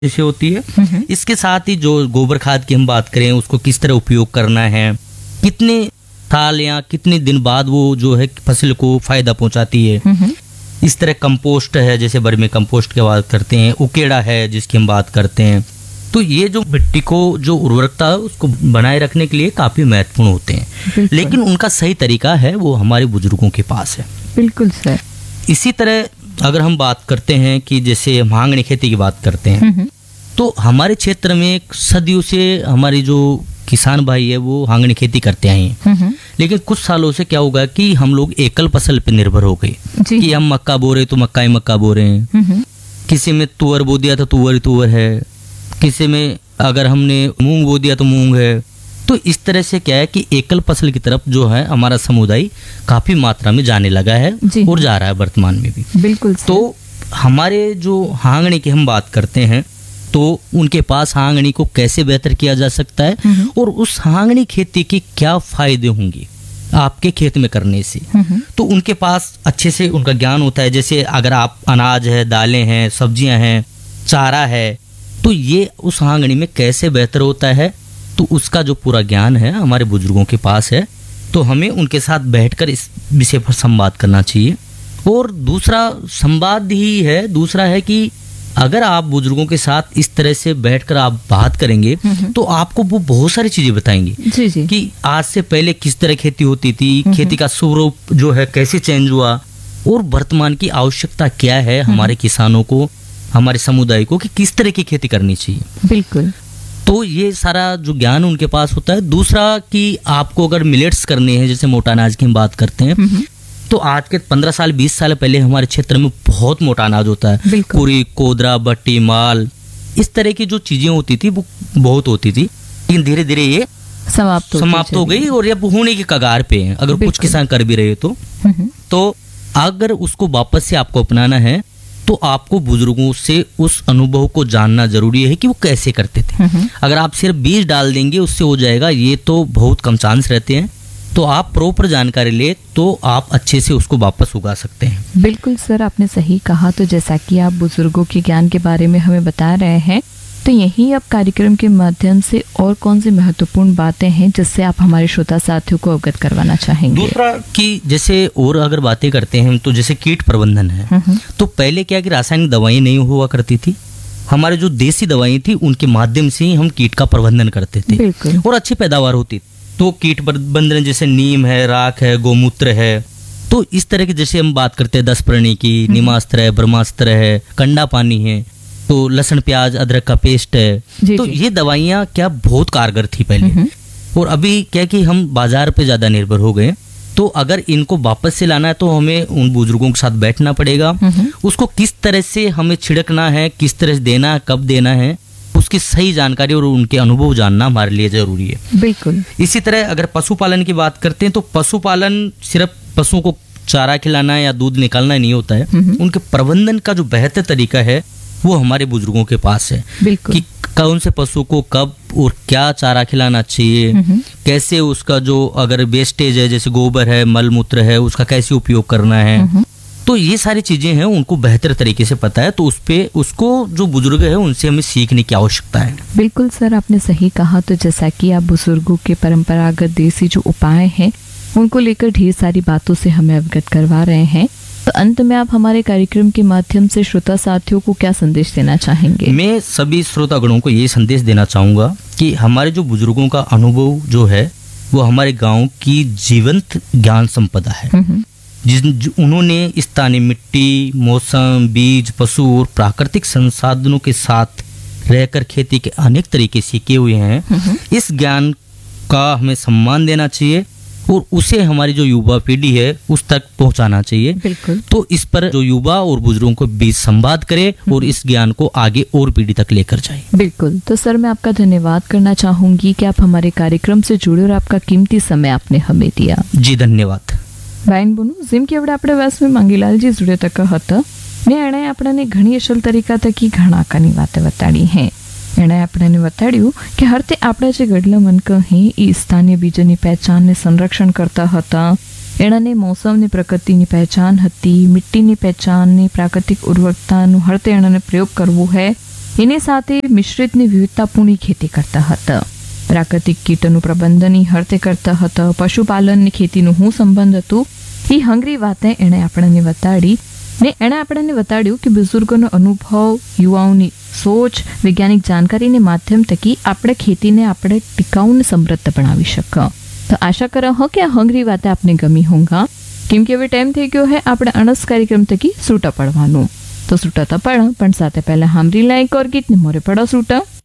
जैसे होती है। इसके साथ ही जो गोबर खाद की हम बात करें, उसको किस तरह उपयोग करना है, कितने साल या कितने दिन बाद वो जो है फसल को फायदा पहुंचाती है। इस तरह कंपोस्ट है, जैसे वर्मी कंपोस्ट की बात करते हैं, उकेड़ा है जिसकी हम बात करते हैं। तो ये जो मिट्टी को जो उर्वरकता है उसको बनाए रखने के लिए काफी महत्वपूर्ण होते हैं, लेकिन उनका सही तरीका है वो हमारे बुजुर्गों के पास है। बिल्कुल सर। इसी तरह अगर हम बात करते हैं कि जैसे हम आंगनी खेती की बात करते हैं, तो हमारे क्षेत्र में सदियों से हमारे जो किसान भाई है वो आंगनी खेती करते आए हैं, लेकिन कुछ सालों से क्या होगा कि हम लोग एकल फसल पे निर्भर हो गए कि हम मक्का बो रहे तो मक्का ही मक्का बो रहे हैं, किसी में तुअर बो दिया तो तुअर ही तुअर है, किसी में अगर हमने मूंग बो दिया तो मूंग है। तो इस तरह से क्या है कि एकल फसल की तरफ जो है हमारा समुदाय काफी मात्रा में जाने लगा है और जा रहा है वर्तमान में भी। बिल्कुल। तो हमारे जो आंगनी की हम बात करते हैं, तो उनके पास आंगनी को कैसे बेहतर किया जा सकता है और उस आंगनी खेती के क्या फायदे होंगे आपके खेत में करने से, तो उनके पास अच्छे से उनका ज्ञान होता है। जैसे अगर आप अनाज है, दालें हैं, सब्जियां हैं, चारा है, तो ये उस आंगनी में कैसे बेहतर होता है, तो उसका जो पूरा ज्ञान है हमारे बुजुर्गों के पास है। तो हमें उनके साथ बैठकर इस विषय पर संवाद करना चाहिए। और दूसरा संवाद ही है, दूसरा है कि अगर आप बुजुर्गों के साथ इस तरह से बैठकर आप बात करेंगे तो आपको वो बहुत सारी चीजें बताएंगे जी। कि आज से पहले किस तरह खेती होती थी, खेती का स्वरूप जो है कैसे चेंज हुआ, और वर्तमान की आवश्यकता क्या है हमारे किसानों को, हमारे समुदाय को, कि किस तरह की खेती करनी चाहिए। बिल्कुल। तो ये सारा जो ज्ञान उनके पास होता है। दूसरा कि आपको अगर मिलेट्स करने हैं, जैसे मोटा अनाज की हम बात करते हैं, तो आज के 15 साल 20 साल पहले हमारे क्षेत्र में बहुत मोटा अनाज होता है, पूरी, कोदरा, बट्टी, माल, इस तरह की जो चीजें होती थी वो बहुत होती थी, लेकिन धीरे धीरे ये समाप्त हो गई और अब होने की कगार पे है। अगर कुछ किसान कर भी रहे तो अगर उसको वापस से आपको अपनाना है तो आपको बुजुर्गों से उस अनुभव को जानना जरूरी है कि वो कैसे करते थे। अगर आप सिर्फ बीज डाल देंगे उससे हो जाएगा, ये तो बहुत कम चांस रहते हैं। तो आप प्रॉपर जानकारी ले तो आप अच्छे से उसको वापस उगा सकते हैं। बिल्कुल सर, आपने सही कहा। तो जैसा कि आप बुजुर्गों के ज्ञान के बारे में हमें बता रहे हैं, तो यही अब कार्यक्रम के माध्यम से और कौन सी महत्वपूर्ण बातें हैं जिससे आप हमारे श्रोता साथियों को अवगत करवाना चाहेंगे? दूसरा कि जैसे और अगर बातें करते हैं तो जैसे कीट प्रबंधन है, तो पहले क्या कि रासायनिक दवाई नहीं हुआ करती थी, हमारे जो देसी दवाई थी उनके माध्यम से ही हम कीट का प्रबंधन करते थे और अच्छी पैदावार होती थी। तो कीट प्रबंधन जैसे नीम है, राख है, गोमूत्र है, तो इस तरह की जैसे हम बात करते हैं 10 प्रणी की, नीमास्त्र है, ब्रह्मास्त्र है, कंडा पानी है, तो लहसुन प्याज अदरक का पेस्ट है। तो ये दवाइयाँ क्या बहुत कारगर थी पहले, और अभी क्या कि हम बाजार पे ज्यादा निर्भर हो गए। तो अगर इनको वापस से लाना है तो हमें उन बुजुर्गों के साथ बैठना पड़ेगा, उसको किस तरह से हमें छिड़कना है, किस तरह से देना है, कब देना है, उसकी सही जानकारी और उनके अनुभव जानना हमारे लिए जरूरी है। बिल्कुल। इसी तरह अगर पशुपालन की बात करते हैं तो पशुपालन सिर्फ पशुओं को चारा खिलाना या दूध निकालना नहीं होता है, उनके प्रबंधन का जो बेहतर तरीका है वो हमारे बुजुर्गों के पास है कि कौन से पशु को कब और क्या चारा खिलाना चाहिए, कैसे उसका जो अगर वेस्टेज है जैसे गोबर है, मल मूत्र है, उसका कैसे उपयोग करना है। तो ये सारी चीजें हैं उनको बेहतर तरीके से पता है, तो उस पे उसको जो बुजुर्ग है उनसे हमें सीखने की आवश्यकता है। बिल्कुल सर, आपने सही कहा। तो जैसा कि आप बुजुर्गों के परंपरागत देसी जो उपाय हैं उनको लेकर ढेर सारी बातों से हमें अवगत करवा रहे हैं, तो अंत में आप हमारे कार्यक्रम के माध्यम से श्रोता साथियों को क्या संदेश देना चाहेंगे? मैं सभी श्रोतागणों को ये संदेश देना चाहूंगा कि हमारे जो बुजुर्गों का अनुभव जो है वो हमारे गाँव की जीवंत ज्ञान संपदा है, उन्होंने स्थानीय मिट्टी, मौसम, बीज, पशु और प्राकृतिक संसाधनों के साथ रहकर खेती के अनेक तरीके सीखे हुए हैं। इस ज्ञान का हमें सम्मान देना चाहिए और उसे हमारी जो युवा पीढ़ी है उस तक पहुंचाना चाहिए। बिल्कुल। तो इस पर जो युवा और बुजुर्गों को बीच संवाद करे और इस ज्ञान को आगे और पीढ़ी तक लेकर जाए। बिल्कुल। तो सर, मैं आपका धन्यवाद करना चाहूंगी कि आप हमारे कार्यक्रम से जुड़े और आपका कीमती समय आपने हमें दिया। जी धन्यवाद। બાઈન બોનું જેમ કે આપણે વાસમાં મંગીલાલજી જોડે તક હતા ને એણે આપણને ઘણી અસલ તરીકા તકી ઘણા કાની વાતે બતાડી હે। એણે આપણને બતાડ્યું કે હરતે આપણા જે ગઢલા મનક હે એ સ્થાનિય બીજની પહેચાનને સંરક્ષણ કરતા હતા। એણે મૌસમની પ્રકૃતિની પહેચાન હતી, મિટ્ટીની પહેચાનની, પ્રાકૃતિક ઉર્વરકતાનું હરતે એણે પ્રયોગ કરવો હે એની સાથે મિશ્રિતની વિવિધતાપૂર્ણ ખેતી કરતા હતા. પ્રાકૃતિક કીટનું પ્રબંધન હરતે કરતા હતા. પશુપાલનની ખેતીનું શું સંબંધ હતું એ હંગરી વાતે એણે આપણને વતાડી ને એણે આપણને વતાડ્યું કે બુઝુર્ગોનો અનુભવ, યુવાઓની સોચ, વૈજ્ઞાનિક જાણકારીને માધ્યમ થકી આપણે ખેતીને આપણે ટિકાઉ ને સમૃદ્ધ બનાવી શકીએ. તો આશા કરો હો કે આ હંગરી વાતે આપને ગમી હોંગા, કેમ કે હવે ટાઈમ થઈ ગયો હે આપણે અણસ કાર્યક્રમ થકી છૂટા પડવાનું. તો છૂટા તો પણ સાથે પહેલા હામરી લાયક ઓર ગીતને મોરે પડો છૂટા.